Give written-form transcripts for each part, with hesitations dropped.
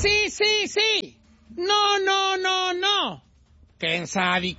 Sí. No. ¿Quién sabe?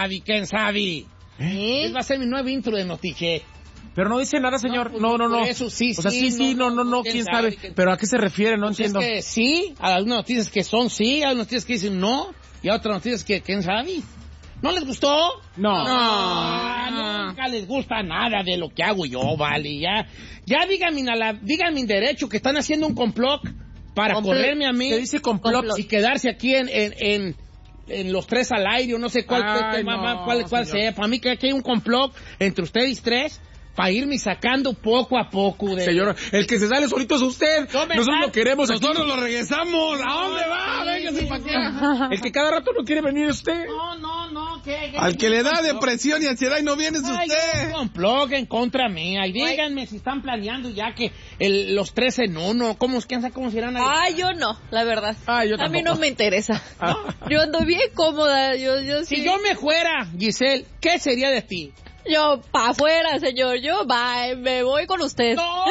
Ese va a ser mi nuevo intro de Notiche. Pero no dice nada, señor. No. Eso sí, o sea, sí, no, quién sabe. Pero ¿a qué se refiere? No entiendo. Es que sí, hay algunas noticias que son sí, hay noticias que dicen no, y otras noticias que quién sabe. ¿No les gustó? No. Nunca les gusta nada de lo que hago yo, vale, ya díganme en derecho que están haciendo un complot para correrme a mí. ¿Qué dice complot? Y quedarse aquí en los tres al aire, o no sé cuál sea. Para mí que aquí hay un complot entre ustedes tres para irme sacando poco a poco. Señor, el que se sale solito es usted. Nosotros lo queremos. Nosotros lo regresamos. ¿A dónde va? Véngase para acá. El que cada rato no quiere venir es usted. No. ¿Qué? Al que le da depresión y ansiedad y no viene es usted. Un complot en contra mía. Y díganme si están planeando ya que los tres en uno. ¿Quién sabe cómo se irán a ir? Yo no, la verdad. Yo tampoco. A mí no me interesa. Yo ando bien cómoda. Yo sí. Si yo me fuera, Giselle, ¿qué sería de ti? Yo, pa' afuera, señor. Yo, me voy con usted. No.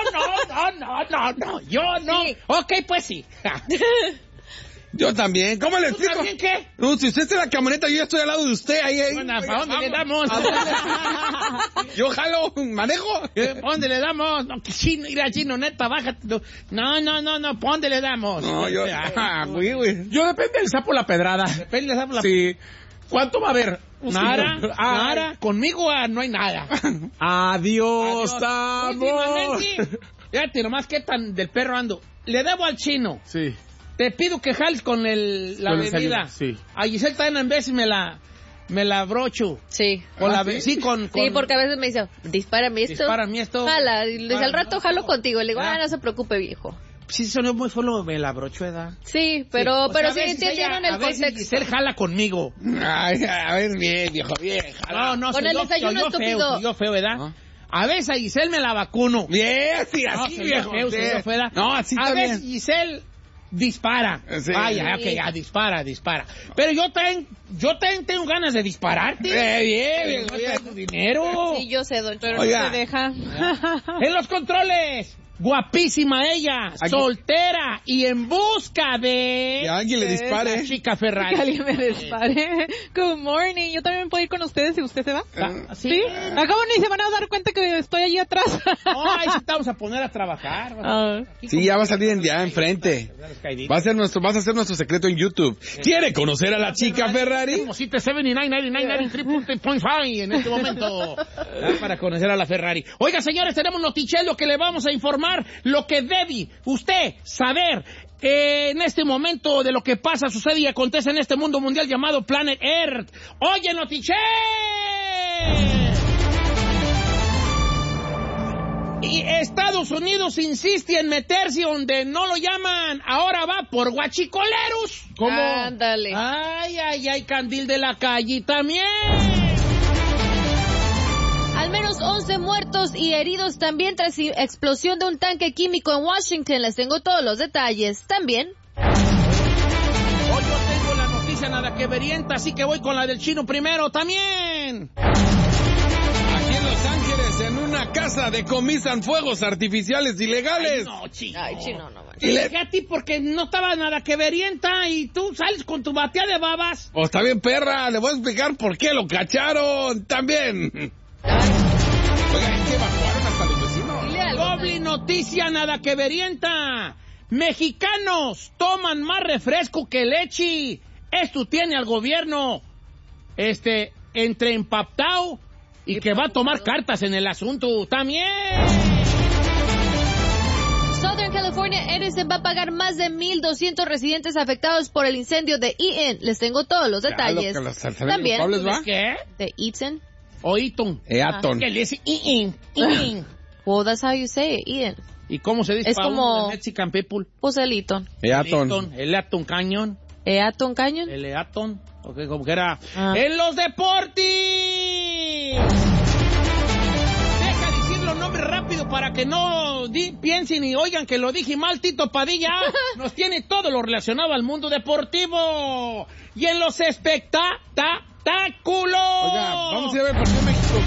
Yo no. Sí. Ok, pues sí. Yo también. ¿Cómo le explico? ¿También qué? No, si usted está en la camioneta, yo ya estoy al lado de usted. Ahí. Bueno, ¿para dónde le damos? Yo jalo, manejo. ¿Para dónde le damos? No, que chino, ir a chino, neta, bájate. No, ¿para dónde le damos? No, yo... güey. Yo depende del sapo la pedrada. Depende del sapo la pedrada. Sí. ¿Cuánto va a haber? Nada. Conmigo no hay nada. Adiós, amor. Fíjate nomás qué tan del perro ando. Le debo al chino. Sí. Te pido que jales con la bebida. Sí. A Giselle también en vez me la abrocho. Sí. Sí, con... Sí, porque a veces me dice, dispárame esto. Jala. Y le dice, al rato jalo contigo. Le digo, no se preocupe, viejo. Sí, sonó muy solo me la abrocho, ¿verdad? Sí, pero sí entienden el contexto. A Giselle jala conmigo. Ay, a ver, bien, viejo, bien. No, con el desayuno estúpido. Yo feo, ¿verdad? ¿No? A veces a Giselle me la vacuno. Bien, sí, así, viejo. No, así está bien. A veces Giselle dispara. Sí. Ya dispara. Pero yo también tengo ganas de dispararte. Bien. Tu dinero. Sí, yo sé, pero Oiga. no se deja. En los controles. Guapísima ella, soltera y en busca de... Que alguien le dispare. La chica Ferrari. Que alguien me dispare. Good morning. Yo también puedo ir con ustedes si usted se va. ¿Sí? Acabo ni se van a dar cuenta que estoy allí atrás. Ay, sí, te vamos a poner a trabajar. Sí, ya va a salir ya enfrente. Vas a hacer nuestro secreto en YouTube. ¿Quiere conocer a la chica Ferrari? Como si te 79.99 en este momento. Para conocer a la Ferrari. Oiga, señores, tenemos Notichelo que le vamos a informar lo que debe usted saber en este momento de lo que pasa, sucede y acontece en este mundo mundial llamado Planet Earth. Oye, Notiche. Y Estados Unidos insiste en meterse donde no lo llaman. Ahora va por guachicoleros. ¿Cómo? Ándale. Ay, candil de la calle también. Al menos 11 muertos y heridos también tras explosión de un tanque químico en Washington. Les tengo todos los detalles. También. Hoy yo tengo la noticia nada que verienta, así que voy con la del chino primero también. Aquí en Los Ángeles, en una casa, decomisan fuegos artificiales ilegales. Ay, chino, no. Y le dije a ti porque no estaba nada que verienta y tú sales con tu batea de babas. Pues está bien, perra. Le voy a explicar por qué lo cacharon también. Oiga, es que evacuaron hasta los vecinos. Doble noticia nada que verienta. Mexicanos toman más refresco que leche. Esto tiene al gobierno entre empaptado y que va a tomar cartas en el asunto también. Southern California Edison va a pagar más de 1,200 residentes afectados por el incendio de Eaton. Les tengo todos los detalles. También. ¿Qué? De Eaton. O Eaton. Eaton. Que le dice Well, that's how you say it, Eaton. ¿Y cómo se dice? Es como Mexican people. Pues el Eaton. Eaton. El Eaton Canyon. ¿Eaton Canyon? El Eaton. Okay, como que era. ¡En los deportes! Deja decir los nombres rápido para que no piensen y oigan que lo dije mal. Tito Padilla nos tiene todo lo relacionado al mundo deportivo. Y en los espectáculos. Oiga, vamos a ir a ver por qué México.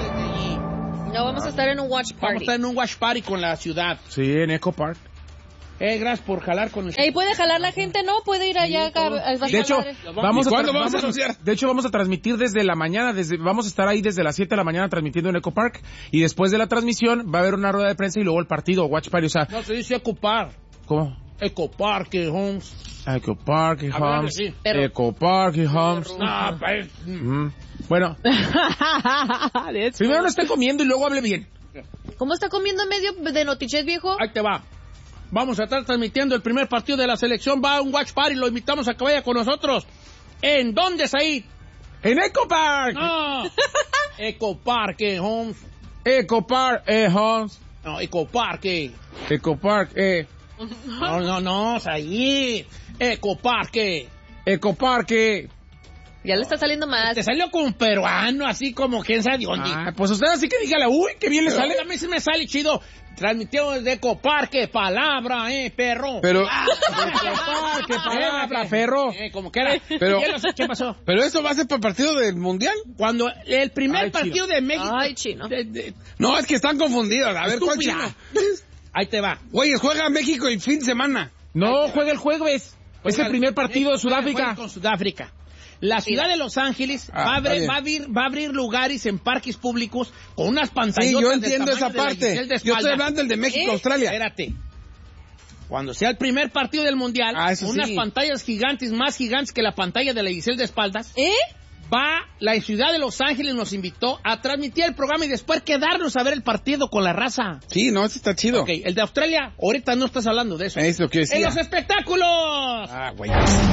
No, vamos a estar en un watch party. Vamos a estar en un watch party con la ciudad. Sí, en Echo Park. Gracias por jalar con el... Ey, ¿puede jalar la gente? ¿No? ¿Puede ir allá? De hecho, vamos a anunciar? De hecho, vamos a transmitir desde la mañana, vamos a estar ahí desde las 7 de la mañana transmitiendo en Eco Park, y después de la transmisión va a haber una rueda de prensa y luego el partido, Watch Party, o sea... No, se dice Eco Park. ¿Cómo? Eco Park, Homes. Eco Park y Homes. Sí. Eco Park y Homes. No, pues... Bueno. Primero no esté comiendo y luego hable bien. ¿Cómo está comiendo en medio de Notichet, viejo? Ahí te va. Vamos a estar transmitiendo el primer partido de la selección. Va a un Watch Party, lo invitamos a que vaya con nosotros. ¿En dónde, Said? ¡En Eco Park! No. Eco Park, Homes. Eco Park, Homes. No, Eco Park, Eco Park, No, Said. Eco Park, Eco Park, Ya le está saliendo más. Te salió como un peruano, así como quién sabe dónde. Ah, pues usted así que dígale, uy, qué bien le sale. A mí sí me sale chido. Transmitió desde Eco Park, palabra, perro. Pero... Eco Park, palabra, perro. Como que era. Pero... ¿Qué pasó? ¿Pero eso va a ser para el partido del Mundial? Cuando el primer partido de México... Ay, chino. No, es que están confundidos. A ver, ¿cuál Estúpida. chino? Ahí te va. Güey, juega México el fin de semana. No, juega el jueves. Es el primer partido de Sudáfrica. Con Sudáfrica. La ciudad de Los Ángeles va a abrir lugares en parques públicos con unas pantallas. Sí, yo entiendo esa parte. Yo estoy hablando del de México-Australia. Espérate. Cuando sea el primer partido del Mundial, unas pantallas gigantes, más gigantes que la pantalla de la Giselle de espaldas. La ciudad de Los Ángeles nos invitó a transmitir el programa y después quedarnos a ver el partido con la raza. Sí, no, ese está chido. Ok, el de Australia, ahorita no estás hablando de eso. Es lo que decía. ¡En los espectáculos! Ah, güey.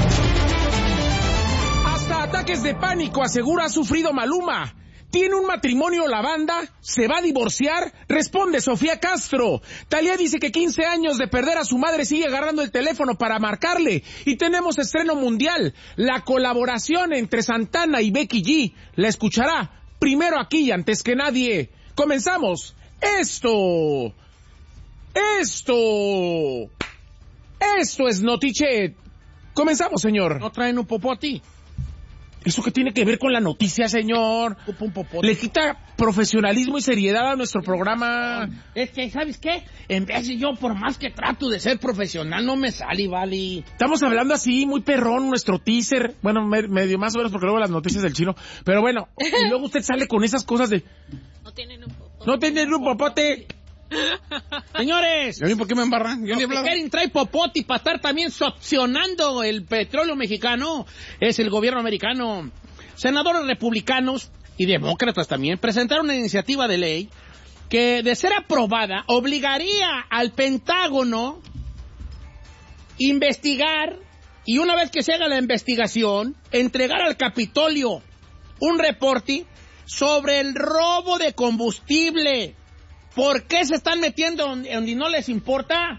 Hasta ataques de pánico asegura ha sufrido Maluma. ¿Tiene un matrimonio la banda? ¿Se va a divorciar? Responde Sofía Castro. Thalía dice que 15 años de perder a su madre sigue agarrando el teléfono para marcarle. Y tenemos estreno mundial. La colaboración entre Santana y Becky G. La escuchará primero aquí y antes que nadie. Comenzamos. Esto es Notichet. Comenzamos, señor. ¿No traen un popote? ¿Eso qué tiene que ver con la noticia, señor? Un popote. Le quita profesionalismo y seriedad a nuestro programa. Es que, ¿sabes qué? En vez de yo, por más que trato de ser profesional, no me sale, vale. Estamos hablando así, muy perrón, nuestro teaser. Bueno, medio más o menos, porque luego las noticias del chino. Pero bueno, y luego usted sale con esas cosas de... No tienen un popote. No tienen un popote. Señores, ¿Yo ni por qué me embarran? Yo ni hablaba. quieren traer popoti para estar también succionando el petróleo mexicano es el gobierno americano. Senadores republicanos y demócratas también presentaron una iniciativa de ley que, de ser aprobada, obligaría al Pentágono investigar y, una vez que se haga la investigación, entregar al Capitolio un reporte sobre el robo de combustible. ¿Por qué se están metiendo donde no les importa?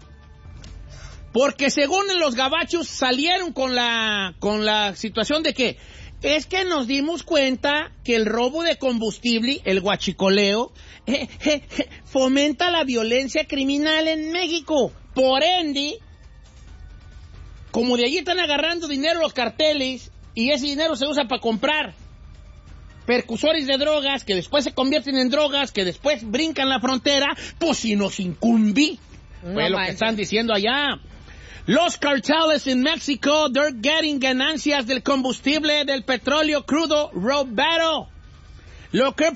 Porque según los gabachos salieron con la situación de que es que nos dimos cuenta que el robo de combustible, el huachicoleo, fomenta la violencia criminal en México. Por ende, como de allí están agarrando dinero los carteles y ese dinero se usa para comprar percursores de drogas, que después se convierten en drogas, que después brincan la frontera, pues si nos incumbe. Fue lo que están diciendo allá. Los carteles en México, they're getting ganancias del combustible, del petróleo crudo robado. Lo que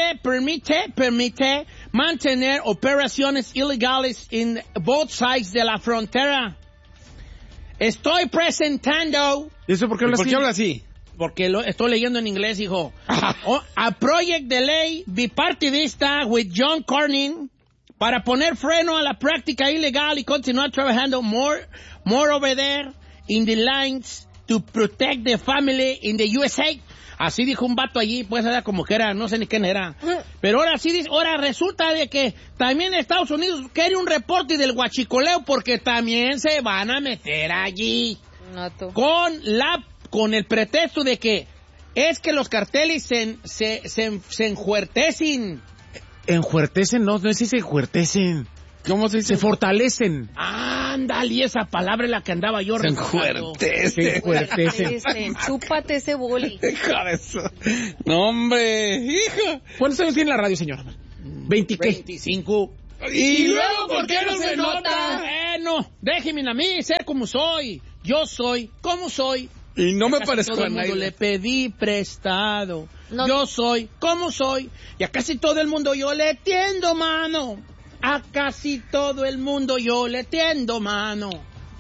permite mantener operaciones ilegales en both sides de la frontera. Estoy presentando... ¿Eso por qué habla así? Porque lo estoy leyendo en inglés, hijo. A proyecto de ley bipartidista with John Cornyn para poner freno a la práctica ilegal y continuar trabajando more over there in the lines to protect the family in the USA. Así dijo un vato allí, pues era como que era, no sé ni quién era. Pero ahora sí, ahora resulta de que también Estados Unidos quiere un reporte del huachicoleo porque también se van a meter allí. Con el pretexto de que es que los carteles se enjuertecen. Enjuertecen, no es si se enjuertecen. ¿Cómo se dice? Se fortalecen. Ándale, esa palabra es la que andaba yo recordando. Se enjuertecen. Chúpate ese boli. Hija de eso. No, hombre, hija. ¿Cuántos años tiene la radio, señor? 25. ¿Y luego por qué no se nota? Bueno, No, déjenme a mí ser como soy. Yo soy como soy. Y no me parezco todo a el mundo nadie. le pedí prestado. No. Yo soy como soy. Y a casi todo el mundo yo le tiendo mano. A casi todo el mundo yo le tiendo mano.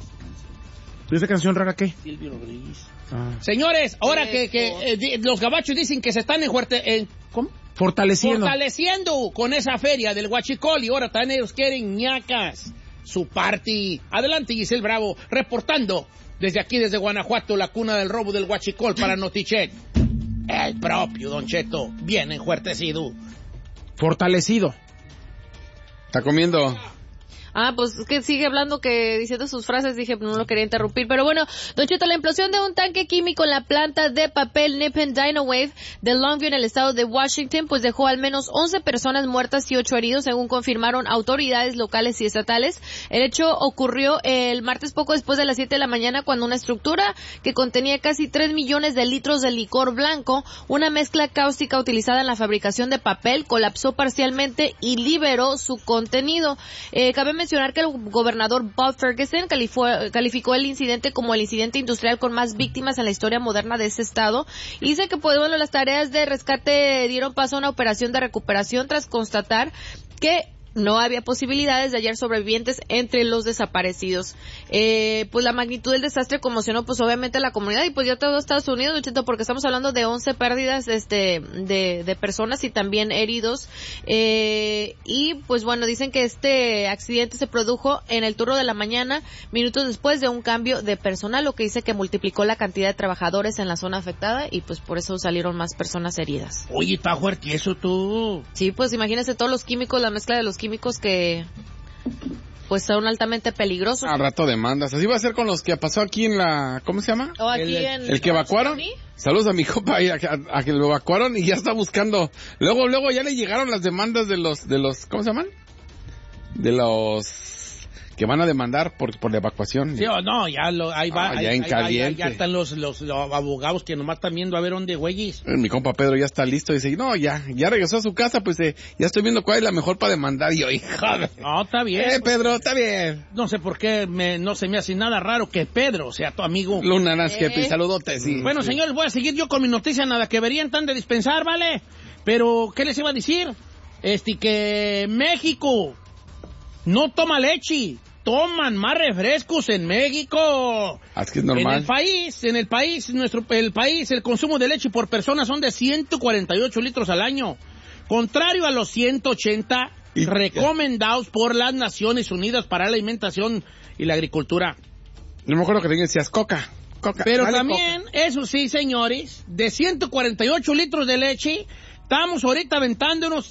¿Y esa canción rara qué? Silvio Rodríguez. Ah. Señores, ahora que los gabachos dicen que se están ¿cómo? Fortaleciendo con esa feria del Huachicol, y ahora también ellos quieren ñacas, su party. Adelante, Giselle Bravo, reportando desde aquí, desde Guanajuato, la cuna del robo del Huachicol para Notichet. El propio Don Cheto, bien enjuertecido. Fortalecido. Está comiendo. Pues que sigue hablando, que diciendo sus frases, dije, no lo quería interrumpir. Pero bueno, Don Cheto, la implosión de un tanque químico en la planta de papel Nippon Dynawave de Longview en el estado de Washington, pues dejó al menos 11 personas muertas y 8 heridos, según confirmaron autoridades locales y estatales. El hecho ocurrió el martes poco después de las 7 de la mañana, cuando una estructura que contenía casi 3 millones de litros de licor blanco, una mezcla cáustica utilizada en la fabricación de papel, colapsó parcialmente y liberó su contenido. Cabe mencionar que el gobernador Bob Ferguson calificó el incidente como el incidente industrial con más víctimas en la historia moderna de ese estado, y dice que las tareas de rescate dieron paso a una operación de recuperación tras constatar que no había posibilidades de hallar sobrevivientes entre los desaparecidos. Pues la magnitud del desastre conmocionó pues obviamente a la comunidad y pues ya todo Estados Unidos, porque estamos hablando de 11 pérdidas de personas y también heridos. Y pues bueno, dicen que este accidente se produjo en el turno de la mañana, minutos después de un cambio de personal, lo que dice que multiplicó la cantidad de trabajadores en la zona afectada y pues por eso salieron más personas heridas. Oye, está fuerte eso tú. Sí, pues imagínense todos los químicos, la mezcla de los químicos que pues son altamente peligrosos. Al rato demandas. Así va a ser con los que pasó aquí en la... ¿Cómo se llama? El que evacuaron. Saludos a mi compa a que lo evacuaron y ya está buscando. Luego ya le llegaron las demandas de los ¿cómo se llaman? De los que van a demandar por la evacuación. Sí o no, ahí va. Ya en caliente. Ya están los abogados que nomás están viendo a ver dónde güeyes. Mi compa Pedro ya está listo. Dice, no, ya regresó a su casa, pues ya estoy viendo cuál es la mejor para demandar. Y yo, hija. No, está bien. Pedro, está bien. No sé por qué no se me hace nada raro que Pedro sea tu amigo. Luna Naskepi, saludote, sí. Bueno, señores, voy a seguir yo con mi noticia, nada que verían tan de dispensar, ¿vale? Pero, ¿qué les iba a decir? Que México no toma leche. Toman más refrescos en México. Es que es normal. En el país, el consumo de leche por persona son de 148 litros al año. Contrario a los 180 recomendados por las Naciones Unidas para la Alimentación y la Agricultura. No me acuerdo que decías Coca. Pero vale, también, Coca. Eso sí, señores, de 148 litros de leche, estamos ahorita aventando unos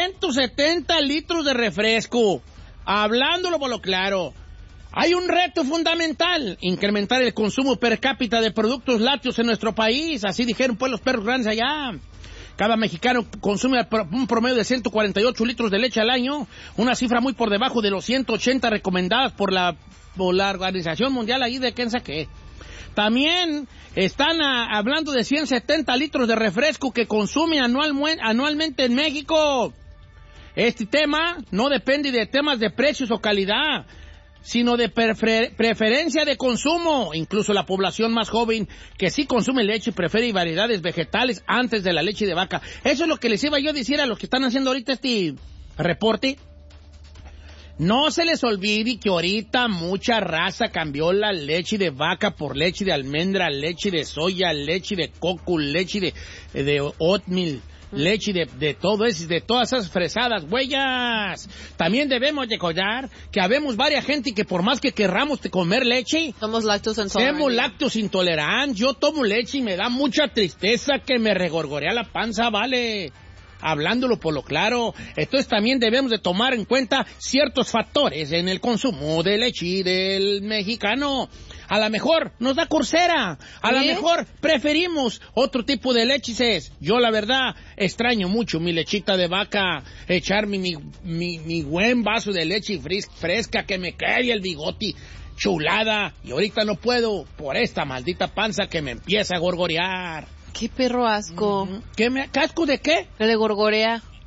170 litros de refresco. Hablándolo por lo claro, hay un reto fundamental: incrementar el consumo per cápita de productos lácteos en nuestro país. Así dijeron pues los perros grandes allá. Cada mexicano consume un promedio de 148 litros de leche al año, una cifra muy por debajo de los 180 recomendadas por la Organización Mundial ahí de quién sabe qué. También están hablando de 170 litros de refresco que consume anualmente en México. Este tema no depende de temas de precios o calidad, sino de preferencia de consumo. Incluso la población más joven que sí consume leche prefiere variedades vegetales antes de la leche de vaca. Eso es lo que les iba yo a decir a los que están haciendo ahorita este reporte. No se les olvide que ahorita mucha raza cambió la leche de vaca por leche de almendra, leche de soya, leche de coco, leche de oatmeal. Leche de todo eso, de todas esas fresadas, huellas. También debemos recordar que habemos varias gente que por más que querramos comer leche, somos lácteos intolerantes. Yo tomo leche y me da mucha tristeza que me regorgorea la panza, vale. Hablándolo por lo claro. Entonces también debemos de tomar en cuenta ciertos factores en el consumo de leche del mexicano. A lo mejor nos da corsera, a lo mejor preferimos otro tipo de leches. Yo la verdad extraño mucho mi lechita de vaca, echarme mi buen vaso de leche fresca que me cae el bigote, chulada, y ahorita no puedo por esta maldita panza que me empieza a gorgorear. Qué perro asco. ¿Qué asco de qué? Que le gorgorea.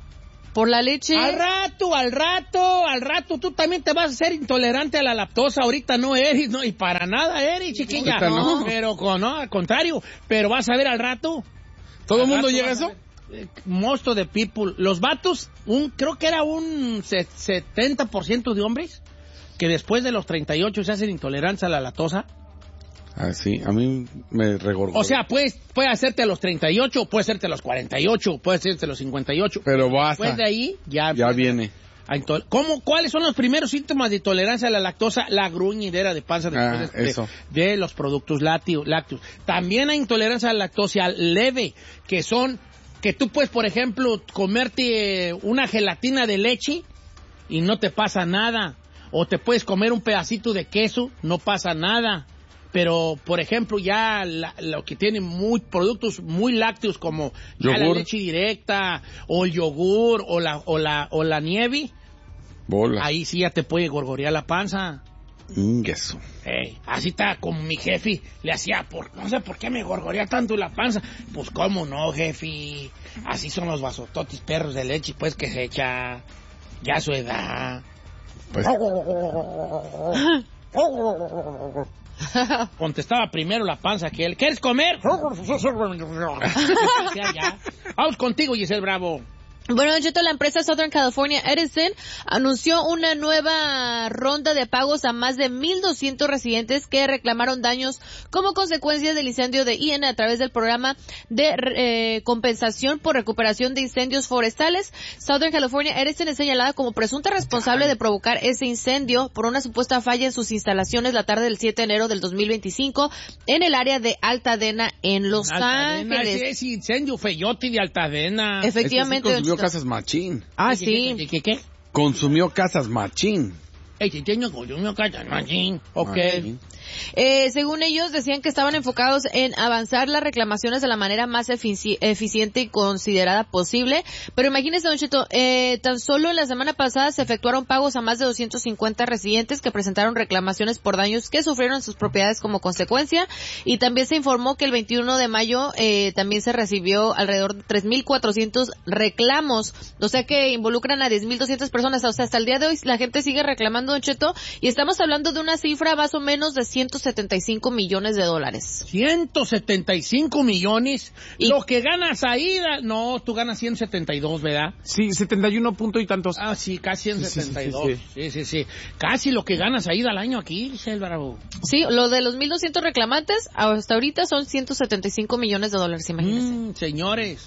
¿Por la leche? Al rato, tú también te vas a ser intolerante a la lactosa. Ahorita no eres, no, y para nada eres, chiquilla. No. Pero no, al contrario, pero vas a ver al rato. ¿Todo el mundo llega a eso? Most of the people. Los vatos, creo que era un 70% de hombres que después de los 38 se hacen intolerantes a la lactosa. Ah, sí, a mí me regorgó. O sea, puede hacerte a los 38, puede hacerte a los 48, puede hacerte a los 58. Pero basta. Después de ahí, ya viene. ¿Cuáles son los primeros síntomas de intolerancia a la lactosa? La gruñidera de panza después de los productos lácteos. También hay intolerancia a la lactosa leve, que tú puedes, por ejemplo, comerte una gelatina de leche y no te pasa nada. O te puedes comer un pedacito de queso, no pasa nada. Pero, por ejemplo, ya lo que tiene productos muy lácteos como ya la leche directa, o el yogur, o la nieve, bola. Ahí sí ya te puede gorgorear la panza. Eso. Así está como mi jefe le hacía, no sé por qué me gorgorea tanto la panza. Pues cómo no, jefe. Así son los vasototis perros de leche, pues que se echa ya a su edad. Pues... Contestaba primero la panza que él. ¿Quieres comer? Vamos contigo, Giselle Bravo. Bueno, la empresa Southern California Edison anunció una nueva ronda de pagos a más de 1,200 residentes que reclamaron daños como consecuencia del incendio de Ian a través del programa de compensación por recuperación de incendios forestales. Southern California Edison es señalada como presunta responsable de provocar ese incendio por una supuesta falla en sus instalaciones la tarde del 7 de enero del 2025 en el área de Altadena en Los Ángeles. Ese incendio feyote de Altadena. Efectivamente. Casas Machín. Ah, sí. ¿Qué? Consumió casas Machín. Consumió casas Machín. Ok. Según ellos, decían que estaban enfocados en avanzar las reclamaciones de la manera más eficiente y considerada posible. Pero imagínense, Don Cheto, tan solo la semana pasada se efectuaron pagos a más de 250 residentes que presentaron reclamaciones por daños que sufrieron en sus propiedades como consecuencia. Y también se informó que el 21 de mayo también se recibió alrededor de 3,400 reclamos. O sea que involucran a 10,200 personas. O sea, hasta el día de hoy la gente sigue reclamando, Don Cheto, y estamos hablando de una cifra más o menos de 175 millones de dólares. 175 millones. Lo que ganas ahí, no, tú ganas 172, ¿verdad? Sí, 71 punto y tantos. Ah, sí, casi 172. Sí. Casi lo que ganas ahí al año aquí, Bravo. Sí, lo de los 1,200 reclamantes hasta ahorita son 175 millones de dólares, imagínense. Señores,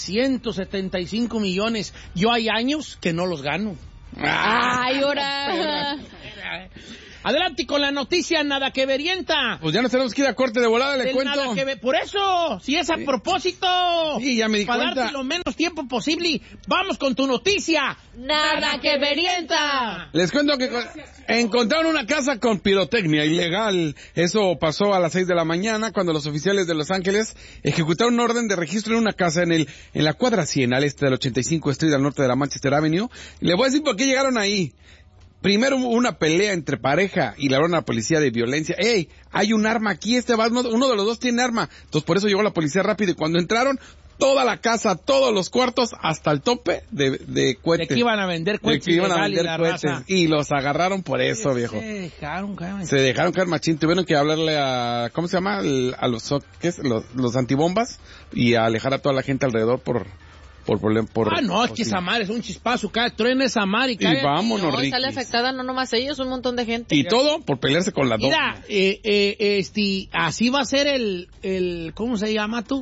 175 millones. Yo hay años que no los gano. ¡Ay, ahora! Adelante con la noticia nada que verienta. Pues ya nos tenemos que ir a corte de volada, le cuento. Por eso, si es a propósito. Sí, ya me di cuenta. Para darte lo menos tiempo posible, vamos con tu noticia. Nada que verienta. Les cuento que encontraron una casa con pirotecnia ilegal. Eso pasó a las 6 de la mañana cuando los oficiales de Los Ángeles ejecutaron un orden de registro en una casa en la cuadra 100 al este del 85 Street al norte de la Manchester Avenue. Y le voy a decir por qué llegaron ahí. Primero una pelea entre pareja y la policía de violencia. ¡Ey! Hay un arma aquí, uno de los dos tiene arma. Entonces por eso llegó la policía rápido y cuando entraron, toda la casa, todos los cuartos, hasta el tope de cohetes. De que iban a vender cohetes. Y los agarraron por eso, viejo. Se dejaron caer machín. Tuvieron que hablarle a, ¿cómo se llama? A los antibombas y a alejar a toda la gente alrededor por es que esa madre es un chispazo, truena esa madre y cae. Y vámonos, Ricky. Sale afectada no nomás ellos, un montón de gente. Y todo por pelearse con la dos. Mira, así va a ser el ¿cómo se llama tú?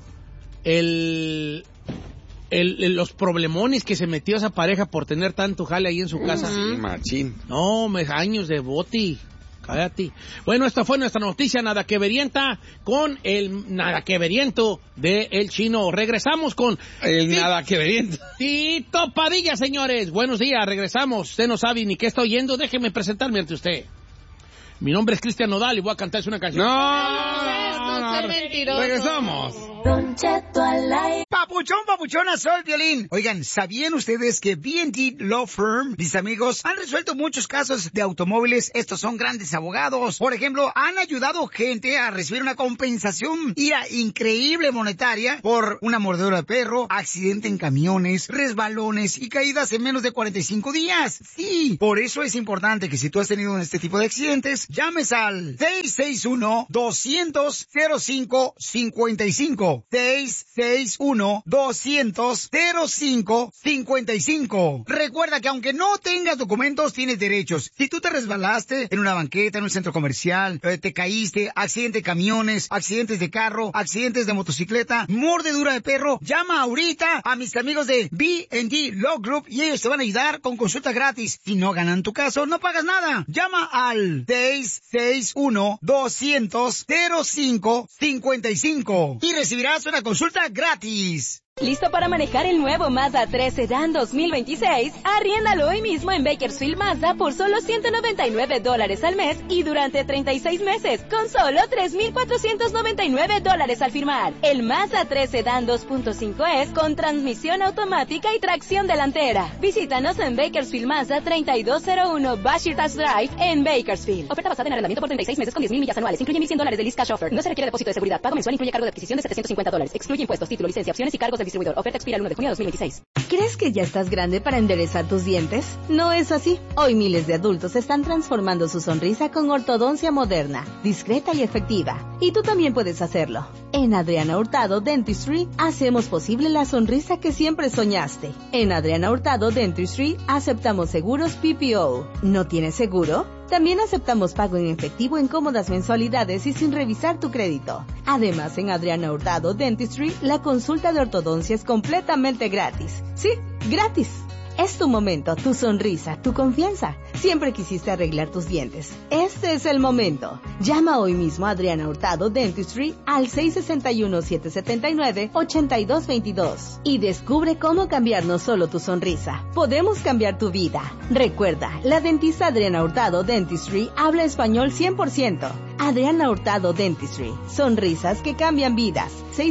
Los problemones que se metió esa pareja por tener tanto jale ahí en su casa. Sí, machín. No, años de boti. Cállate. Bueno, esta fue nuestra noticia nada que verienta con el nada que veriento de El Chino. Regresamos con el nada que veriento. Tito Padilla, señores. Buenos días, regresamos. Usted no sabe ni qué está oyendo. Déjeme presentarme ante usted. Mi nombre es Cristian Nodal y voy a cantarse una canción. No. Regresamos. Don Cheto al aire. Papuchona, soy Violín. Oigan, ¿sabían ustedes que B&D Law Firm, mis amigos, han resuelto muchos casos de automóviles? Estos son grandes abogados. Por ejemplo, han ayudado gente a recibir una compensación increíble monetaria por una mordedura de perro, accidente en camiones, resbalones y caídas en menos de 45 días. Sí, por eso es importante que si tú has tenido este tipo de accidentes, llames al 661-200-0555. 661-200-0555. Recuerda que aunque no tengas documentos, tienes derechos. Si tú te resbalaste en una banqueta, en un centro comercial, te caíste, accidente de camiones, accidentes de carro, accidentes de motocicleta, mordedura de perro, llama ahorita a mis amigos de B&D Law Group y ellos te van a ayudar con consulta gratis. Si no ganan tu caso, no pagas nada. Llama al 661-200-0555 y recibirás una consulta gratis. ¿Listo para manejar el nuevo Mazda 3 Sedan 2026? Arriéndalo hoy mismo en Bakersfield Mazda por solo $199 al mes y durante 36 meses, con solo $3,499 al firmar. El Mazda 3 Sedan 2.5 con transmisión automática y tracción delantera. Visítanos en Bakersfield Mazda 3201 Bashirtas Drive en Bakersfield. Oferta basada en arrendamiento por 36 meses con 10,000 millas anuales. Incluye $1,100 de lease cash offer. No se requiere depósito de seguridad. Pago mensual incluye cargo de adquisición de $750. Excluye impuestos, título, licencia, opciones y cargos de distribuidor. Oferta expira el 1 de junio de 2026. ¿Crees que ya estás grande para enderezar tus dientes? No es así. Hoy miles de adultos están transformando su sonrisa con ortodoncia moderna, discreta y efectiva. Y tú también puedes hacerlo. En Adriana Hurtado Dentistry hacemos posible la sonrisa que siempre soñaste. En Adriana Hurtado Dentistry aceptamos seguros PPO. ¿No tienes seguro? También aceptamos pago en efectivo en cómodas mensualidades y sin revisar tu crédito. Además, en Adriana Hurtado Dentistry, la consulta de ortodoncia es completamente gratis. Sí, gratis. Es tu momento, tu sonrisa, tu confianza. Siempre quisiste arreglar tus dientes. Este es el momento. Llama hoy mismo a Adriana Hurtado Dentistry al 661-779-8222 y descubre cómo cambiar no solo tu sonrisa. Podemos cambiar tu vida. Recuerda, la dentista Adriana Hurtado Dentistry habla español 100%. Adriana Hurtado Dentistry. Sonrisas que cambian vidas.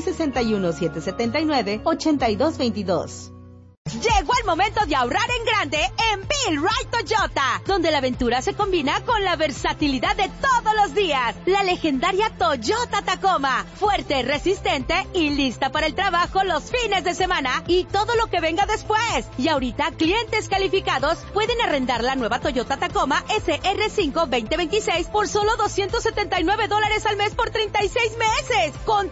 661-779-8222. Llegó el momento de ahorrar en grande en Bill Wright Toyota, donde la aventura se combina con la versatilidad de todos los días. La legendaria Toyota Tacoma, fuerte, resistente y lista para el trabajo los fines de semana y todo lo que venga después. Y ahorita clientes calificados pueden arrendar la nueva Toyota Tacoma SR5 2026 por solo $279 al mes por 36 meses, con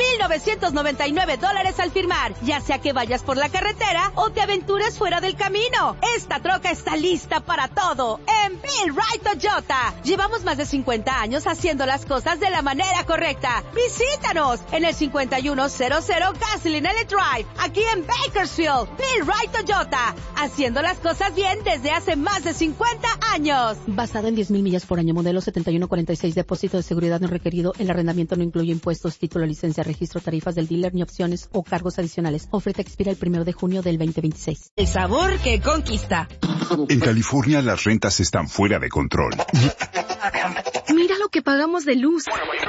$3,999 al firmar, ya sea que vayas por la carretera o te aventures fuera del camino. Esta troca está lista para todo en Bill Wright Toyota. Llevamos más de 50 años haciendo las cosas de la manera correcta. Visítanos en el 5100 Gasoline Alley Drive, aquí en Bakersfield. Bill Wright Toyota, haciendo las cosas bien desde hace más de 50 años. Basado en 10,000 millas por año, modelo 7146, depósito de seguridad no requerido. El arrendamiento no incluye impuestos, título, licencia, registro, tarifas del dealer, ni opciones o cargos adicionales. Oferta expira el 1 de junio del 2026. El sabor que conquista. En California las rentas están fuera de control. Mira lo que pagamos de luz.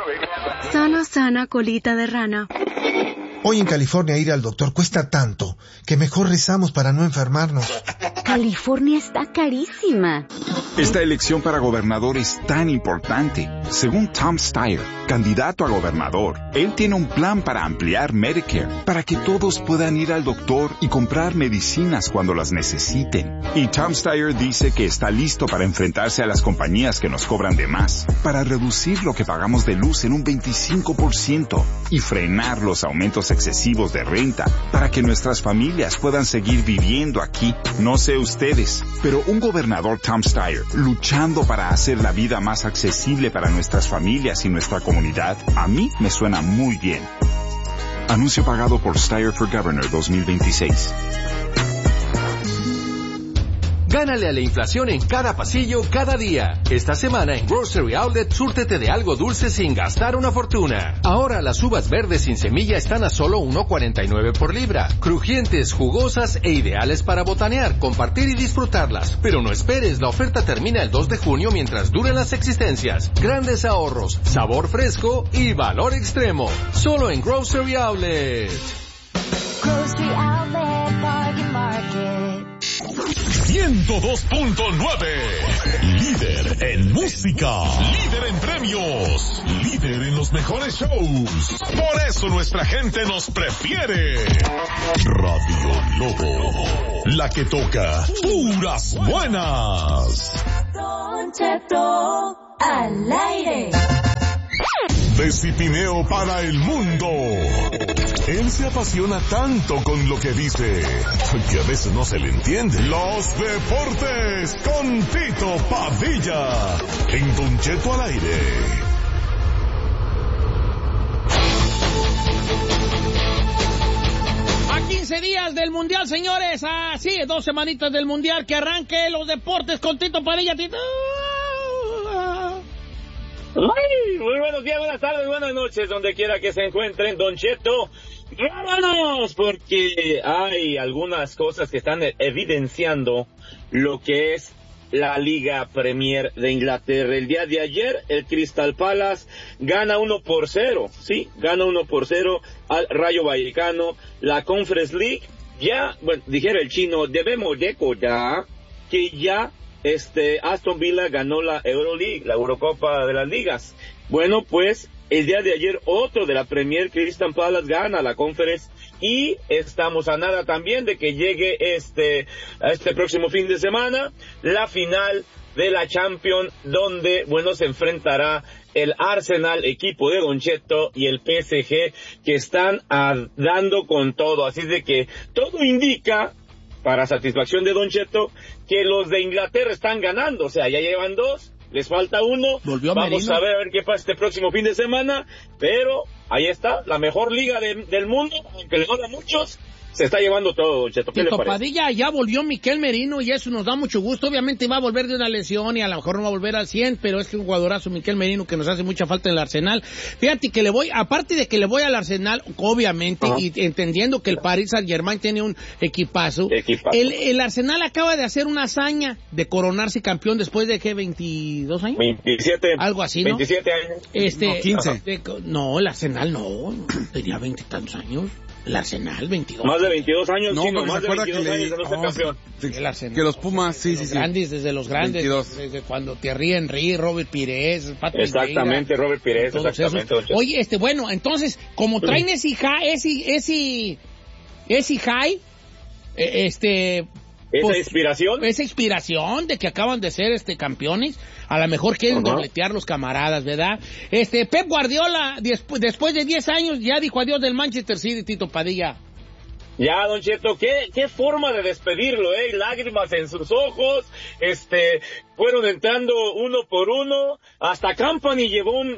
Sana, colita de rana. Hoy en California ir al doctor cuesta tanto que mejor rezamos para no enfermarnos. California está carísima. Esta elección para gobernador es tan importante. Según Tom Steyer, candidato a gobernador, él tiene un plan para ampliar Medicare, para que todos puedan ir al doctor y comprar medicinas cuando las necesiten. Y Tom Steyer dice que está listo para enfrentarse a las compañías que nos cobran de más, para reducir lo que pagamos de luz en un 25% y frenar los aumentos excesivos de renta, para que nuestras familias puedan seguir viviendo aquí. No sé ustedes, pero un gobernador Tom Steyer luchando para hacer la vida más accesible para nuestras familias y nuestra comunidad, a mí me suena muy bien. Anuncio pagado por Steyer for Governor 2026. Gánale a la inflación en cada pasillo, cada día. Esta semana en Grocery Outlet, súrtete de algo dulce sin gastar una fortuna. Ahora las uvas verdes sin semilla están a solo $1.49 por libra. Crujientes, jugosas e ideales para botanear, compartir y disfrutarlas. Pero no esperes, la oferta termina el 2 de junio mientras duren las existencias. Grandes ahorros, sabor fresco y valor extremo. Solo en Grocery Outlet. Grocery Outlet Bargain Market. 102.9. Líder en música. Líder en premios. Líder en los mejores shows. Por eso nuestra gente nos prefiere. Radio Lobo. La que toca puras buenas. Don Cheto al aire. Decipineo para el mundo. Él se apasiona tanto con lo que dice que a veces no se le entiende. Los deportes con Tito Padilla en Don Cheto al aire. A 15 días del Mundial, señores. Sí, 2 semanitas del Mundial. Que arranque los deportes con Tito Padilla. Tito. Ay, muy buenos días, buenas tardes, buenas noches, donde quiera que se encuentren, Don Cheto. ¡Vámonos! Porque hay algunas cosas que están evidenciando lo que es la Liga Premier de Inglaterra. El día de ayer, el Crystal Palace gana 1-0, sí, gana 1-0 al Rayo Vallecano. La Conference League, ya, bueno, dijera el chino, debemos recordar que ya Aston Villa ganó la Euroleague, la Eurocopa de las Ligas. Bueno, pues el día de ayer otro de la Premier, Crystal Palace, gana la Conference y estamos a nada también de que llegue este próximo fin de semana la final de la Champions, donde, bueno, se enfrentará el Arsenal, equipo de Don Cheto, y el PSG, que están dando con todo. Así de que todo indica, para satisfacción de Don Cheto, que los de Inglaterra están ganando. O sea, ya llevan 2, les falta 1. Vamos a ver qué pasa este próximo fin de semana. Pero ahí está, la mejor liga del mundo, aunque le duele a muchos, se está llevando todo, Don Cheto. ¿Qué le parece? Padilla, ya volvió Miquel Merino y eso nos da mucho gusto. Obviamente va a volver de una lesión y a lo mejor no va a volver al 100, pero es que un jugadorazo Miquel Merino que nos hace mucha falta en el Arsenal. Fíjate que aparte de que le voy al Arsenal, obviamente, y entendiendo que el Paris Saint-Germain tiene un equipazo. El Arsenal acaba de hacer una hazaña de coronarse campeón después de, ¿qué? 22 años. 27. Algo así, ¿no? 27 años. No, 15. No, el Arsenal no, tenía 20 y tantos años. El Arsenal, 22. Más de 22 años, no, chino, más de 22 años de no ser campeón. El Arsenal. Que los Pumas, sí. Grandes, desde los grandes, 22. Desde cuando Thierry Henry, Robert Pires, Patrick exactamente, Vieira, Robert Pires, exactamente. Oye, bueno, entonces, como traen ese high, esa inspiración de que acaban de ser campeones, a lo mejor quieren dobletear los camaradas, ¿verdad? Pep Guardiola, después de 10 años, ya dijo adiós del Manchester City, Tito Padilla. Ya, Don Cheto, qué forma de despedirlo, lágrimas en sus ojos, fueron entrando uno por uno, hasta Company llevó un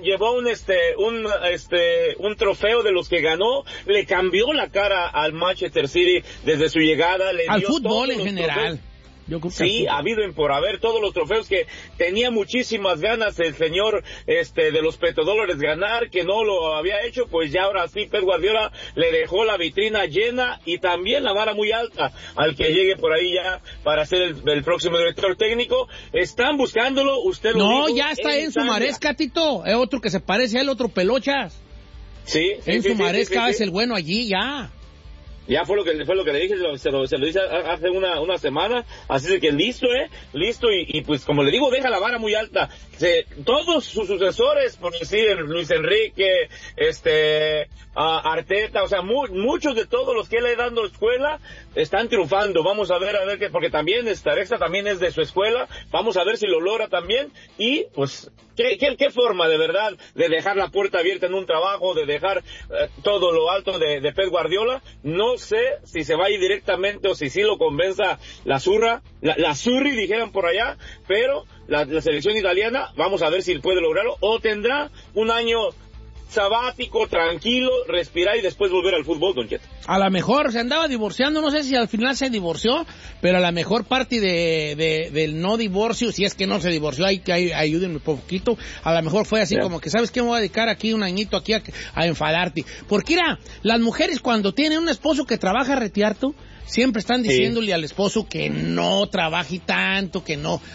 trofeo de los que ganó, le cambió la cara al Manchester City desde su llegada, le al dio fútbol en general. Sí, ha habido en por haber todos los trofeos que tenía muchísimas ganas el señor de los petrodólares ganar, que no lo había hecho, pues ya ahora sí Pep Guardiola le dejó la vitrina llena y también la vara muy alta al que llegue por ahí ya para ser el próximo director técnico. Están buscándolo, usted lo dijo. No, ya está en su Maresca, Tito, es otro que se parece a él, otro Pelochas. Sí. En su Maresca es el bueno allí, ya. Ya fue lo que le dije, se lo hice hace una semana, así de que listo y pues como le digo, deja la vara muy alta. Todos sus sucesores, por decir Luis Enrique, Arteta, o sea, muchos de todos los que le he dado escuela están triunfando. Vamos a ver qué, porque también Arexa también es de su escuela, vamos a ver si lo logra también y pues ¿Qué forma de verdad de dejar la puerta abierta en un trabajo, de dejar todo lo alto de Pep Guardiola? No sé si se va a ir directamente o si sí lo convenza la Zurri, dijeran por allá, pero la selección italiana, vamos a ver si puede lograrlo, o tendrá un año sabático, tranquilo, respirar y después volver al fútbol, Don Cheto. A lo mejor se andaba divorciando, no sé si al final se divorció, pero a lo mejor parte del no divorcio, si es que no se divorció, ayúdenme un poquito, a lo mejor fue así como que, ¿sabes qué? Me voy a dedicar aquí un añito aquí a enfadarte. Porque mira, las mujeres cuando tienen un esposo que trabaja retearto, siempre están diciéndole al esposo que no trabaje tanto, que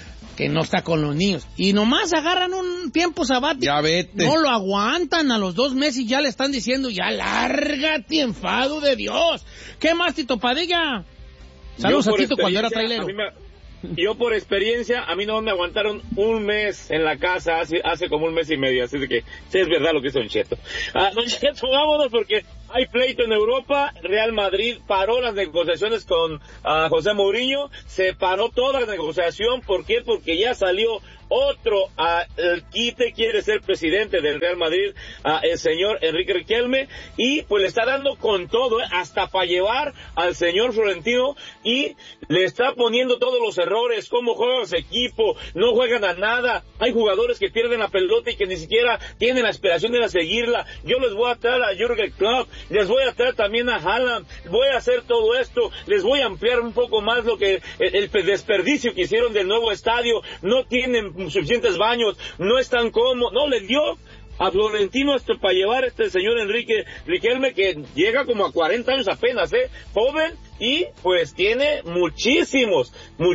que no está con los niños. Y nomás agarran un tiempo sabático. Ya vete. No lo aguantan a los 2 meses y ya le están diciendo, ya lárgate, enfado de Dios. ¿Qué más, Tito Padilla? Saludos a Tito cuando era trailero. Yo por experiencia, a mí no me aguantaron un mes en la casa, hace como 1 mes y medio, así de que sí es verdad lo que hizo Don Cheto. Don Cheto, vámonos porque hay pleito en Europa. Real Madrid paró las negociaciones con José Mourinho, se paró toda la negociación. ¿Por qué? Porque ya salió otro el quite, quiere ser presidente del Real Madrid, el señor Enrique Riquelme, y pues le está dando con todo, hasta para llevar al señor Florentino, y le está poniendo todos los errores, cómo juega su equipo, no juegan a nada, hay jugadores que pierden la pelota y que ni siquiera tienen la aspiración de seguirla. Yo les voy a traer a Jürgen Klopp, les voy a traer también a Haaland, voy a hacer todo esto, les voy a ampliar un poco más lo que el desperdicio que hicieron del nuevo estadio, no tienen suficientes baños, no están cómodos, no, le dio a Florentino para llevar este señor Enrique Riquelme, que llega como a 40 años apenas, joven, y pues tiene muchísimos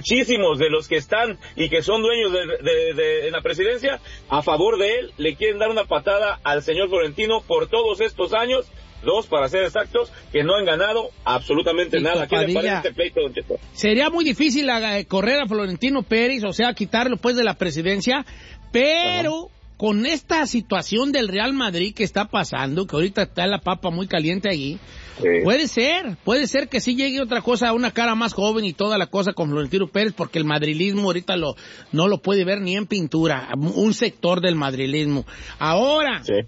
de los que están y que son dueños de la presidencia a favor de él. Le quieren dar una patada al señor Florentino por todos estos años, 2 para ser exactos, que no han ganado absolutamente nada. ¿Qué le parece este pleito, Don Cheto? Sería muy difícil correr a Florentino Pérez, o sea, quitarlo pues de la presidencia, pero con esta situación del Real Madrid que está pasando, que ahorita está la papa muy caliente allí, sí. Puede ser que sí llegue otra cosa, una cara más joven y toda la cosa con Florentino Pérez, porque el madrilismo ahorita no lo puede ver ni en pintura, un sector del madrilismo. Ahora, sí,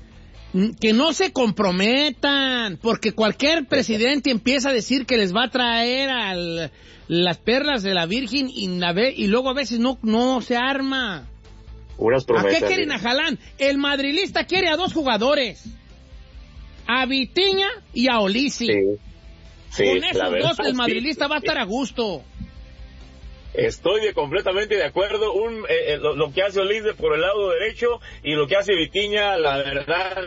que no se comprometan, porque cualquier presidente empieza a decir que les va a traer las perlas de la Virgen y luego a veces no se arma. Unas promesas. ¿A qué quieren a Haaland? El madrilista quiere a 2 jugadores, a Vitinha y a Olisi. Sí, con esos dos el madrilista va a estar a gusto. Estoy completamente de acuerdo. Lo que hace Olise por el lado derecho y lo que hace Vitinha, la verdad,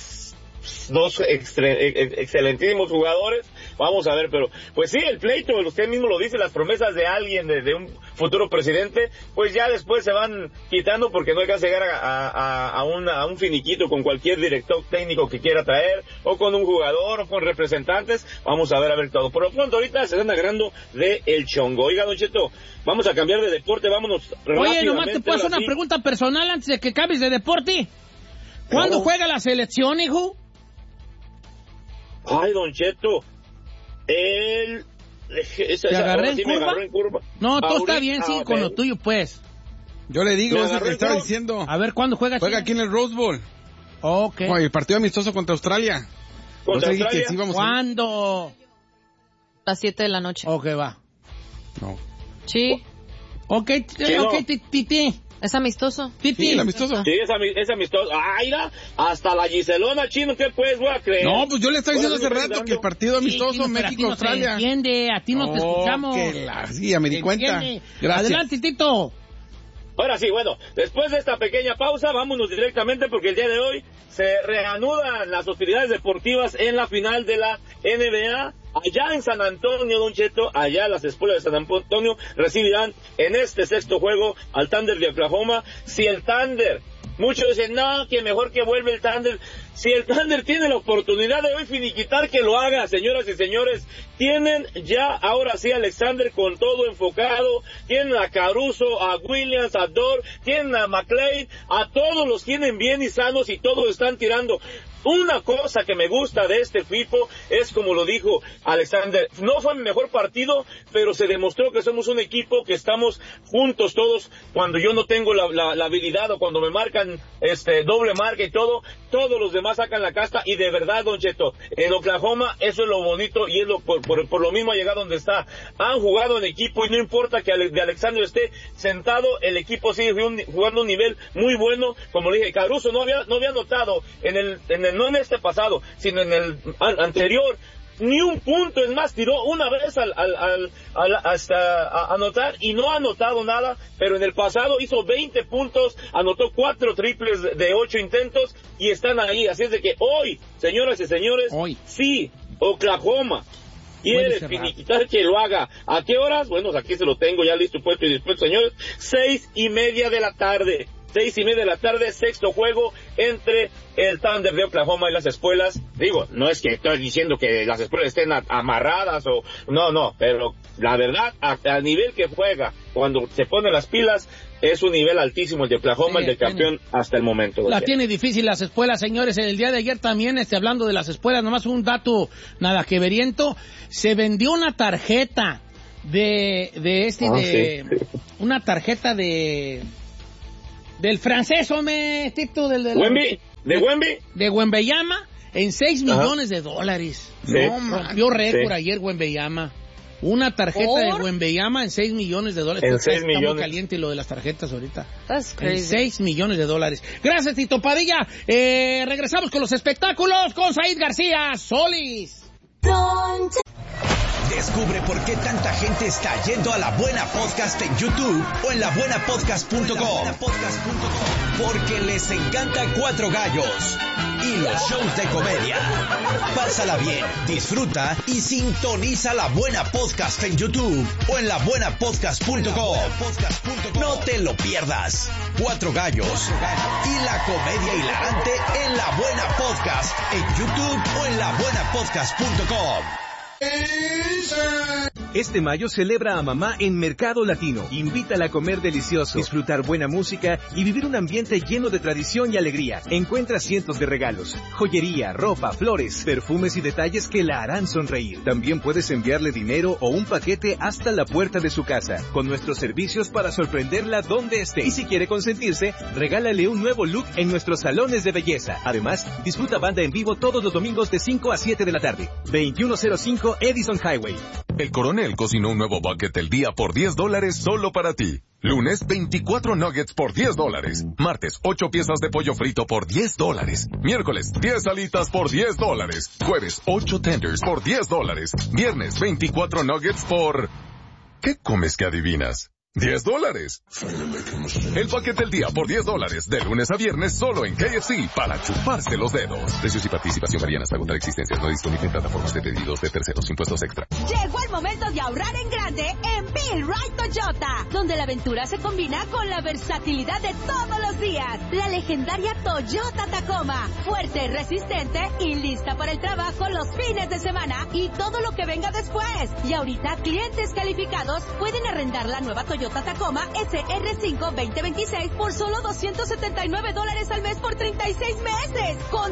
2 excelentísimos jugadores. Vamos a ver, pero pues sí, el pleito, usted mismo lo dice, las promesas de alguien, de un futuro presidente, pues ya después se van quitando porque no hay que llegar a un finiquito con cualquier director técnico que quiera traer, o con un jugador, o con representantes. Vamos a ver todo. Por lo pronto ahorita se están agarrando de el chongo. Oiga, Don Cheto, vamos a cambiar de deporte, vámonos rápidamente. Oye, nomás te puedo hacer una pregunta personal antes de que cambies de deporte. ¿Cuándo juega la selección, hijo? Ay, Don Cheto, ¿Te agarré en curva? No, todo está bien, sí, con lo tuyo, pues. Yo le digo, eso que estaba diciendo. A ver, ¿cuándo juega? Juega aquí en el Rose Bowl. Ok. El partido amistoso contra Australia. ¿Contra Australia? Sí, ¿Cuándo? A las 7 de la noche. Ok, va. No. Sí. Ok, Titi. ¿Es amistoso? Titi. Sí, el amistoso. Sí, es amistoso. Ay, hasta la Giselona, chino, ¿qué pues voy a creer? No, pues yo le estaba diciendo hace rato que el partido amistoso México-Australia. No entiende, a ti no te escuchamos. Sí, ya me di cuenta. Gracias. Adelante, Tito. Ahora sí, bueno, después de esta pequeña pausa, vámonos directamente porque el día de hoy se reanudan las hostilidades deportivas en la final de la NBA. Allá en San Antonio, Don Cheto, allá las escuelas de San Antonio recibirán en este sexto juego al Thunder de Oklahoma. Si el Thunder, muchos dicen, no, que mejor que vuelve el Thunder. Si el Thunder tiene la oportunidad de hoy finiquitar, que lo haga, señoras y señores. Tienen ya, ahora sí, a Alexander con todo enfocado. Tienen a Caruso, a Williams, a Dort, tienen a McLean, a todos los tienen bien y sanos y todos están tirando. Una cosa que me gusta de este equipo es, como lo dijo Alexander, no fue mi mejor partido, pero se demostró que somos un equipo que estamos juntos todos. Cuando yo no tengo la habilidad o cuando me marcan doble marca y todo, todos los demás sacan la casta. Y de verdad, Don Cheto, en Oklahoma eso es lo bonito y es por lo mismo ha llegado donde está. Han jugado en equipo y no importa que de Alexander esté sentado, el equipo sigue jugando un nivel muy bueno. Como le dije, Caruso no había anotado no en este pasado, sino en el anterior, ni un punto. Es más, tiró una vez hasta anotar y no ha anotado nada, pero en el pasado hizo 20 puntos, anotó 4 triples de 8 intentos y están ahí. Así es de que hoy, señoras y señores, sí, Oklahoma quiere finiquitar que lo haga. ¿A qué horas? Bueno, aquí se lo tengo ya listo, puesto y dispuesto, señores. 6:30 de la tarde. 6:30 de la tarde, sexto juego entre el Thunder de Oklahoma y las espuelas. Digo, no es que estoy diciendo que las espuelas estén amarradas o... No, pero la verdad, a nivel que juega, cuando se pone las pilas, es un nivel altísimo el de Oklahoma, el de campeón hasta el momento. La tiene difícil las espuelas, señores. El día de ayer también, hablando de las espuelas, nomás un dato nada que veriento, se vendió una tarjeta una tarjeta del francés, hombre, Tito, ¿Wemby? ¿De Wemby? De Wembanyama, en $6 millones. Sí. No, rompió récord ayer Wembanyama. Una tarjeta de Wembanyama en $6 millones. En 6 millones. Está muy caliente lo de las tarjetas ahorita. That's crazy. En $6 millones. Gracias, Tito Padilla. Regresamos con los espectáculos con Said García Solís. Descubre por qué tanta gente está yendo a La Buena Podcast en YouTube o en labuenapodcast.com. Porque les encanta Cuatro Gallos y los shows de comedia. Pásala bien, disfruta y sintoniza La Buena Podcast en YouTube o en labuenapodcast.com. No te lo pierdas. Cuatro Gallos y la comedia hilarante en La Buena Podcast en YouTube o en labuenapodcast.com. Este mayo celebra a mamá en Mercado Latino. Invítala a comer delicioso, disfrutar buena música y vivir un ambiente lleno de tradición y alegría. Encuentra cientos de regalos, joyería, ropa, flores, perfumes y detalles que la harán sonreír. También puedes enviarle dinero o un paquete hasta la puerta de su casa, con nuestros servicios para sorprenderla donde esté. Y si quiere consentirse, regálale un nuevo look en nuestros salones de belleza. Además, disfruta banda en vivo todos los domingos de 5 a 7 de la tarde. 2105 Edison Highway. El Coronel cocinó un nuevo bucket del día por $10 solo para ti. Lunes, 24 nuggets por $10. Martes, 8 piezas de pollo frito por $10. Miércoles, 10 alitas por $10. Jueves, 8 tenders por $10. Viernes, 24 nuggets por... ¿Qué comes que adivinas? $10. El paquete del día por $10, de lunes a viernes solo en KFC, para chuparse los dedos. Precios y participación varían hasta agotar existencias. No disponible en plataformas de pedidos de terceros, impuestos extra. Llegó el momento de ahorrar en grande en Bill Wright Toyota, donde la aventura se combina con la versatilidad de todos los días. La legendaria Toyota Tacoma, fuerte, resistente y lista para el trabajo los fines de semana y todo lo que venga después. Y ahorita clientes calificados pueden arrendar la nueva Toyota Tacoma SR5 2026 por solo $279 al mes por 36 meses, con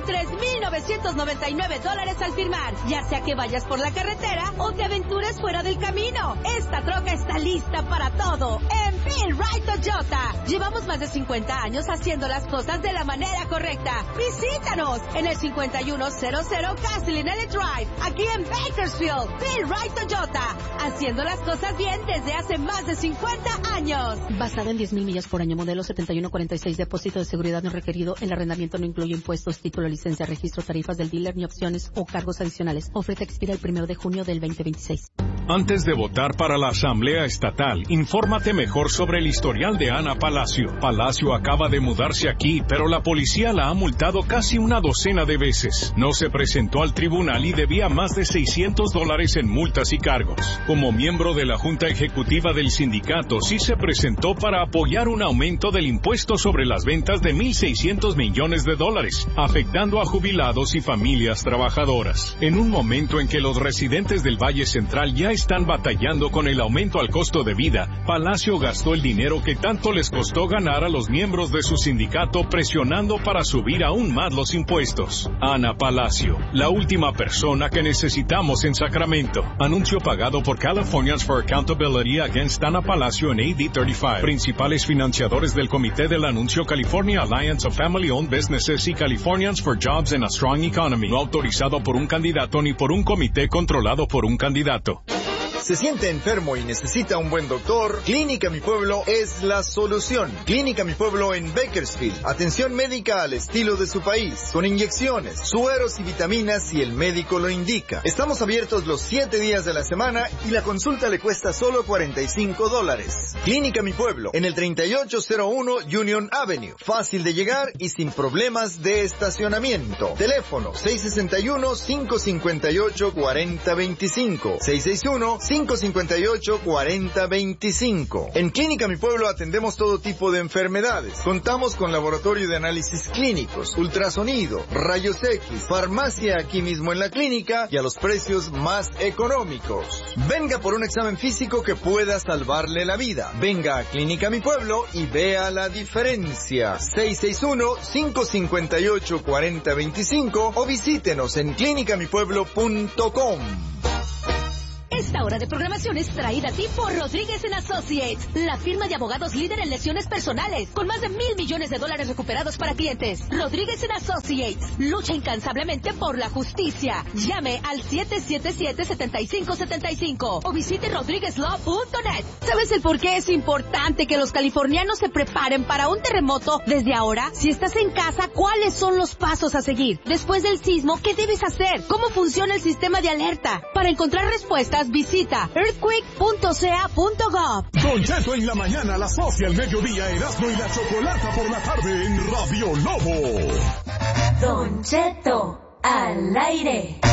$3,999 al firmar, ya sea que vayas por la carretera o te aventures fuera del camino. Esta troca está lista para todo en Bill Wright Toyota. Llevamos más de 50 años haciendo las cosas de la manera correcta. Visítanos en el 5100 Gasoline Drive, aquí en Bakersfield. Bill Wright Toyota, haciendo las cosas bien desde hace más de 50 años. Basado en 10,000 millas por año, modelo 7146, depósito de seguridad no requerido. El arrendamiento no incluye impuestos, título, licencia, registro, tarifas del dealer, ni opciones o cargos adicionales. Oferta expira el 1 de junio del 2026. Antes de votar para la Asamblea Estatal, infórmate mejor sobre el historial de Ana Palacio. Palacio acaba de mudarse aquí, pero la policía la ha multado casi una docena de veces. No se presentó al tribunal y debía más de $600 en multas y cargos. Como miembro de la Junta Ejecutiva del sindicato, sí se presentó para apoyar un aumento del impuesto sobre las ventas de $1,600 millones, afectando a jubilados y familias trabajadoras. En un momento en que los residentes del Valle Central ya están batallando con el aumento al costo de vida, Palacio gastó el dinero que tanto les costó ganar a los miembros de su sindicato presionando para subir aún más los impuestos. Ana Palacio, la última persona que necesitamos en Sacramento. Anuncio pagado por Californians for Accountability Against Ana Palacio en AD 35. Principales financiadores del Comité del Anuncio: California Alliance of Family-Owned Businesses y Californians for Jobs and a Strong Economy. No autorizado por un candidato ni por un comité controlado por un candidato. ¿Se siente enfermo y necesita un buen doctor? Clínica Mi Pueblo es la solución. Clínica Mi Pueblo en Bakersfield. Atención médica al estilo de su país, con inyecciones, sueros y vitaminas si el médico lo indica. Estamos abiertos los 7 días de la semana y la consulta le cuesta solo $45. Clínica Mi Pueblo, en el 3801 Union Avenue. Fácil de llegar y sin problemas de estacionamiento. Teléfono 661-558-4025. 661-558-4025. En Clínica Mi Pueblo atendemos todo tipo de enfermedades. Contamos con laboratorio de análisis clínicos, ultrasonido, rayos X, farmacia aquí mismo en la clínica y a los precios más económicos. Venga por un examen físico que pueda salvarle la vida. Venga a Clínica Mi Pueblo y vea la diferencia. 661-558-4025 o visítenos en clinicamipueblo.com. Esta hora de programación es traída a ti por Rodríguez & Associates, la firma de abogados líder en lesiones personales, con más de $1,000 millones recuperados para clientes. Rodríguez & Associates lucha incansablemente por la justicia. Llame al 777-7575 o visite rodríguezlaw.net. ¿Sabes el por qué es importante que los californianos se preparen para un terremoto desde ahora? Si estás en casa, ¿cuáles son los pasos a seguir? Después del sismo, ¿qué debes hacer? ¿Cómo funciona el sistema de alerta? Para encontrar respuestas, visita earthquake.ca.gov. Don Cheto en la mañana, a las 12 al mediodía, Erasmo y la Chocolata por la tarde en Radio Lobo. Don Cheto al aire.